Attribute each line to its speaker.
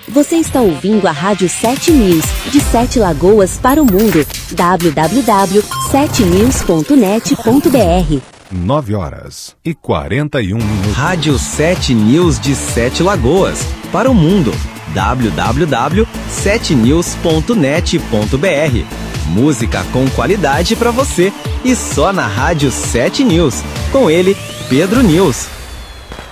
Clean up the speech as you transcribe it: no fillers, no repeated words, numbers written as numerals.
Speaker 1: Você está ouvindo a Rádio 7 News, de 7 Lagoas para o mundo. www.7news.net.br
Speaker 2: 9h41.
Speaker 3: Rádio 7 News de 7 Lagoas para o mundo. www.7news.net.br Música com qualidade para você e só na Rádio 7 News. Com ele, Pedro News.